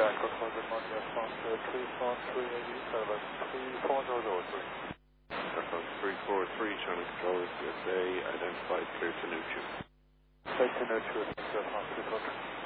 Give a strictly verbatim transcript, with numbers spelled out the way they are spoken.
Control, good morning, response uh, three four three eight seven three four zero zero three. Aircraft three four three, Channel Control, U S A, identified, clear to Nuchu. Clear to Nuchu, response three four three.